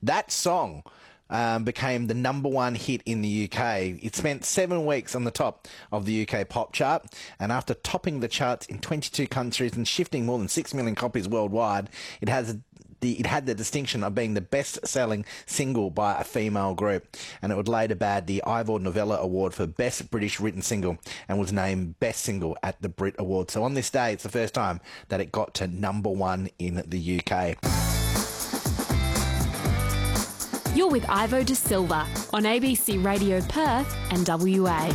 That song became the number one hit in the UK. It spent 7 weeks on the top of the UK pop chart, and after topping the charts in 22 countries and shifting more than 6 million copies worldwide, it had the distinction of being the best-selling single by a female group, and it would later bag the Ivor Novello Award for Best British Written Single and was named Best Single at the Brit Awards. So on this day, it's the first time that it got to number one in the UK. You're with Ivo De Silva on ABC Radio Perth and WA.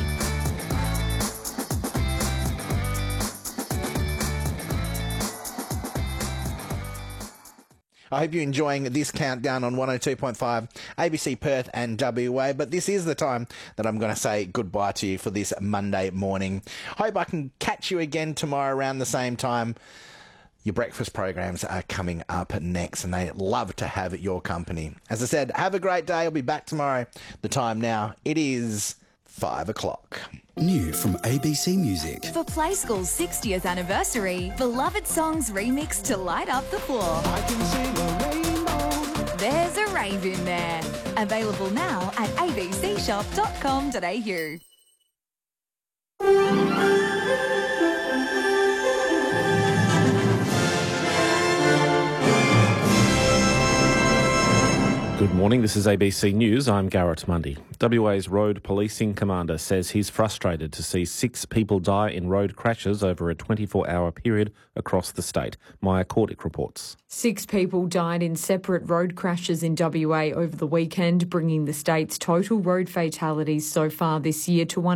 I hope you're enjoying this countdown on 102.5 ABC Perth and WA, but this is the time that I'm going to say goodbye to you for this Monday morning. Hope I can catch you again tomorrow around the same time. Your breakfast programs are coming up next, and they love to have your company. As I said, have a great day. I'll be back tomorrow. The time now, it is 5 o'clock. New from ABC Music. For Play School's 60th anniversary, beloved songs remixed to light up the floor. I can sing a rainbow. There's a rave in there. Available now at abcshop.com.au. Good morning, this is ABC News. I'm Garrett Mundy. WA's road policing commander says he's frustrated to see 6 people die in road crashes over a 24-hour period across the state. Maya Cordick reports. 6 people died in separate road crashes in WA over the weekend, bringing the state's total road fatalities so far this year to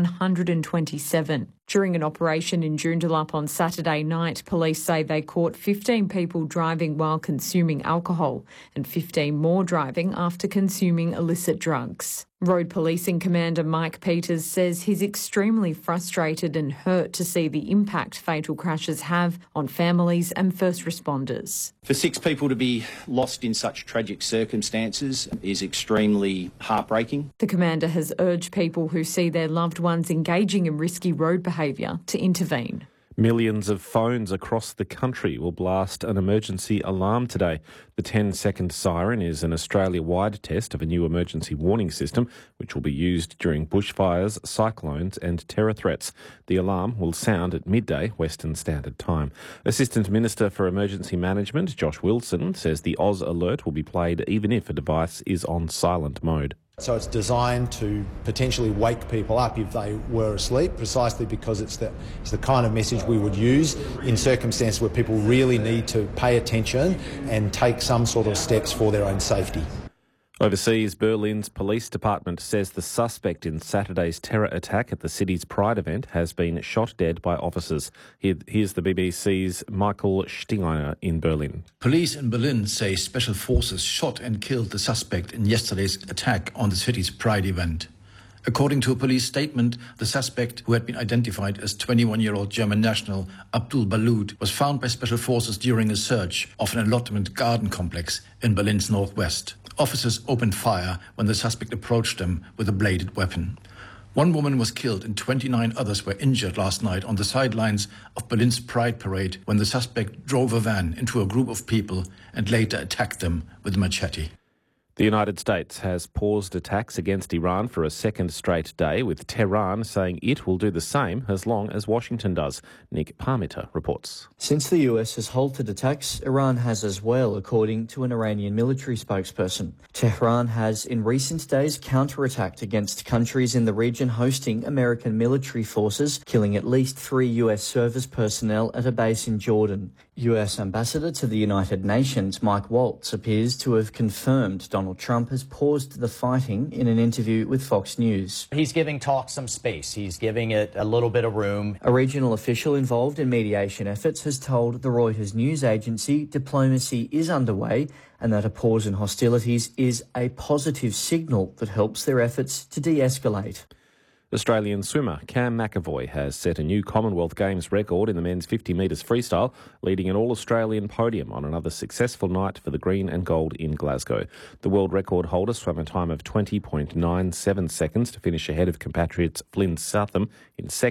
127. During an operation in Joondalup on Saturday night, police say they caught 15 people driving while consuming alcohol and 15 more driving after consuming illicit drugs. Road Policing Commander Mike Peters says he's extremely frustrated and hurt to see the impact fatal crashes have on families and first responders. For 6 people to be lost in such tragic circumstances is extremely heartbreaking. The commander has urged people who see their loved ones engaging in risky road behaviour to intervene. Millions of phones across the country will blast an emergency alarm today. The 10-second siren is an Australia-wide test of a new emergency warning system, which will be used during bushfires, cyclones and terror threats. The alarm will sound at midday Western Standard Time. Assistant Minister for Emergency Management, Josh Wilson, says the Oz alert will be played even if a device is on silent mode. So it's designed to potentially wake people up if they were asleep, precisely because it's the kind of message we would use in circumstances where people really need to pay attention and take some sort of steps for their own safety. Overseas, Berlin's police department says the suspect in Saturday's terror attack at the city's Pride event has been shot dead by officers. Here's the BBC's Michael Stinginer in Berlin. Police in Berlin say special forces shot and killed the suspect in yesterday's attack on the city's Pride event. According to a police statement, the suspect, who had been identified as 21-year-old German national Abdul Balud, was found by special forces during a search of an allotment garden complex in Berlin's northwest. Officers opened fire when the suspect approached them with a bladed weapon. 1 woman was killed and 29 others were injured last night on the sidelines of Berlin's Pride Parade when the suspect drove a van into a group of people and later attacked them with a machete. The United States has paused attacks against Iran for a second straight day, with Tehran saying it will do the same as long as Washington does. Nick Parmiter reports. Since the US has halted attacks, Iran has as well, according to an Iranian military spokesperson. Tehran has in recent days counterattacked against countries in the region hosting American military forces, killing at least 3 US service personnel at a base in Jordan. US Ambassador to the United Nations, Mike Waltz, appears to have confirmed Donald Trump has paused the fighting in an interview with Fox News. He's giving talks some space. He's giving it a little bit of room. A regional official involved in mediation efforts has told the Reuters news agency diplomacy is underway and that a pause in hostilities is a positive signal that helps their efforts to de-escalate. Australian swimmer Cam McAvoy has set a new Commonwealth Games record in the men's 50 metres freestyle, leading an all-Australian podium on another successful night for the green and gold in Glasgow. The world record holder swam a time of 20.97 seconds to finish ahead of compatriots Flynn Southam in second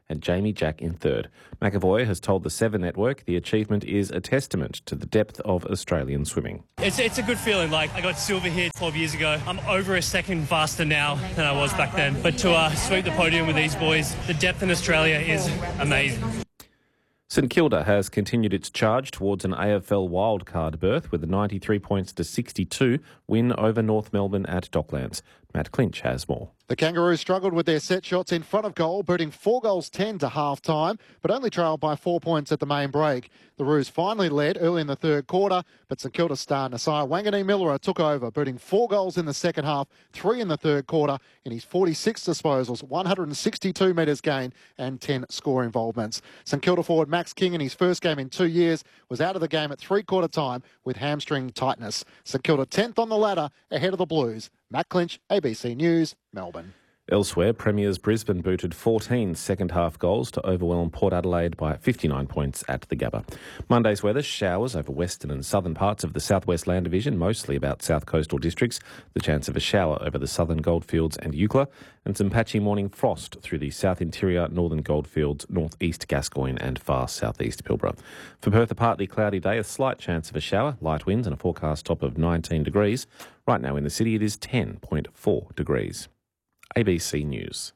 and Jamie Jack in third. McAvoy has told the Seven Network the achievement is a testament to the depth of Australian swimming. It's a good feeling. Like, I got silver here 12 years ago. I'm over a second faster now than I was back then. But to sweep the podium with these boys, the depth in Australia is amazing. St Kilda has continued its charge towards an AFL wildcard berth with a 93 points to 62 win over North Melbourne at Docklands. Matt Clinch has more. The Kangaroos struggled with their set shots in front of goal, booting 4 goals 10 to half-time, but only trailed by 4 points at the main break. The Roos finally led early in the third quarter, but St Kilda star Nasiah Wanganeen-Millera took over, booting 4 goals in the second half, 3 in the third quarter, in his 46 disposals, 162 metres gained and 10 score involvements. St Kilda forward Max King, in his first game in 2 years, was out of the game at three-quarter time with hamstring tightness. St Kilda 10th on the ladder, ahead of the Blues. Matt Clinch, ABC News, Melbourne. Elsewhere, Premiers Brisbane booted 14 second-half goals to overwhelm Port Adelaide by 59 points at the Gabba. Monday's weather, showers over western and southern parts of the southwest land division, mostly about south coastal districts, the chance of a shower over the southern Goldfields and Eucla, and some patchy morning frost through the south interior, northern Goldfields, northeast Gascoyne and far southeast Pilbara. For Perth, a partly cloudy day, a slight chance of a shower, light winds and a forecast top of 19 degrees. Right now in the city it is 10.4 degrees. ABC News.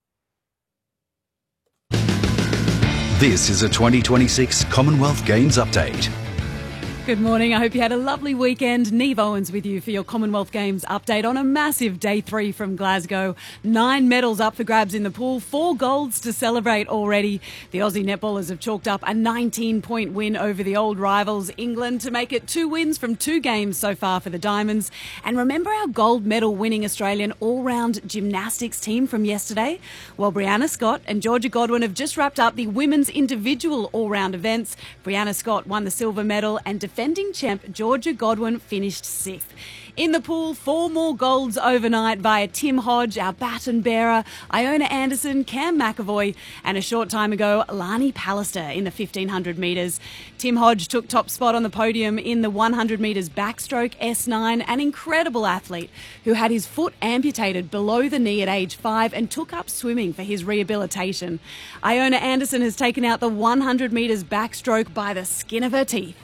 This is a 2026 Commonwealth Games update. Good morning. I hope you had a lovely weekend. Neve Owens with you for your Commonwealth Games update on a massive day 3 from Glasgow. 9 medals up for grabs in the pool, 4 golds to celebrate already. The Aussie netballers have chalked up a 19-point win over the old rivals England to make it 2 wins from 2 games so far for the Diamonds. And remember our gold medal winning Australian all-round gymnastics team from yesterday? Well, Brianna Scott and Georgia Godwin have just wrapped up the women's individual all-round events. Brianna Scott won the silver medal and defending champ Georgia Godwin finished 6th. In the pool, 4 more golds overnight via Tim Hodge, our baton bearer, Iona Anderson, Cam McAvoy, and a short time ago, Lani Pallister in the 1500 metres. Tim Hodge took top spot on the podium in the 100 metres backstroke S9, an incredible athlete who had his foot amputated below the knee at age 5 and took up swimming for his rehabilitation. Iona Anderson has taken out the 100 metres backstroke by the skin of her teeth.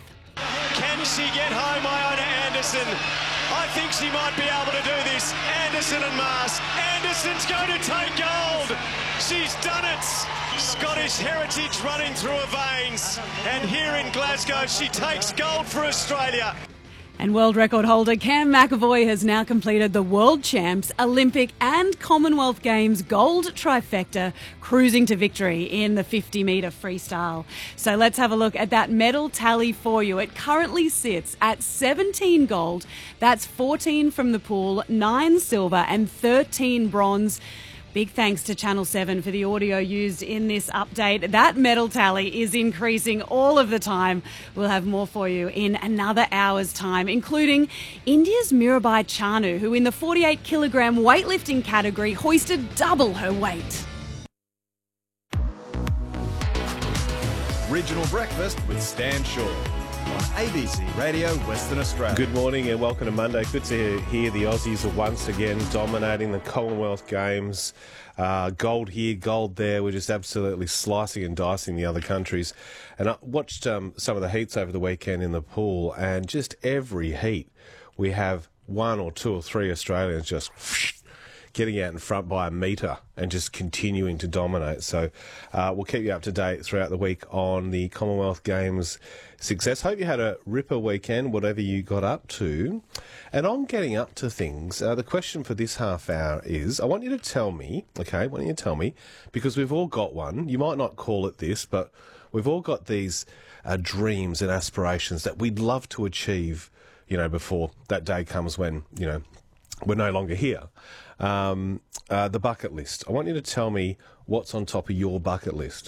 Can she get home, Iona Anderson? I think she might be able to do this. Anderson and Mars. Anderson's going to take gold. She's done it. Scottish heritage running through her veins. And here in Glasgow, she takes gold for Australia. And world record holder Cam McAvoy has now completed the World Champs, Olympic and Commonwealth Games gold trifecta, cruising to victory in the 50-metre freestyle. So let's have a look at that medal tally for you. It currently sits at 17 gold. That's 14 from the pool, 9 silver and 13 bronze. Big thanks to Channel 7 for the audio used in this update. That medal tally is increasing all of the time. We'll have more for you in another hour's time, including India's Mirabai Chanu, who in the 48-kilogram weightlifting category hoisted double her weight. Regional Breakfast with Stan Shaw on ABC Radio Western Australia. Good morning and welcome to Monday. Good to hear the Aussies are once again dominating the Commonwealth Games. Gold here, gold there. We're just absolutely slicing and dicing the other countries. And I watched some of the heats over the weekend in the pool, and just every heat we have 1 or 2 or 3 Australians just getting out in front by a metre and just continuing to dominate. So we'll keep you up to date throughout the week on the Commonwealth Games success. Hope you had a ripper weekend, whatever you got up to. And on getting up to things, the question for this half hour is, I want you to tell me, because we've all got one. You might not call it this, but we've all got these dreams and aspirations that we'd love to achieve, before that day comes when, we're no longer here. The bucket list. I want you to tell me what's on top of your bucket list.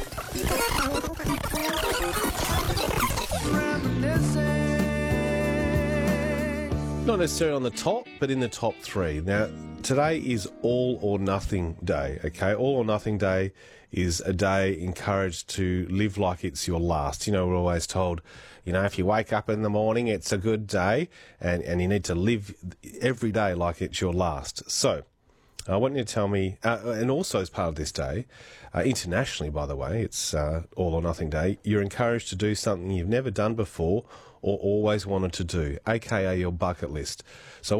Not necessarily on the top, but in the top 3. Now, today is all or nothing day, okay? All or nothing day is a day encouraged to live like it's your last. We're always told, if you wake up in the morning, it's a good day, and you need to live every day like it's your last. So, I want you to tell me, and also as part of this day, internationally, by the way, it's All or Nothing Day, you're encouraged to do something you've never done before or always wanted to do, aka your bucket list. So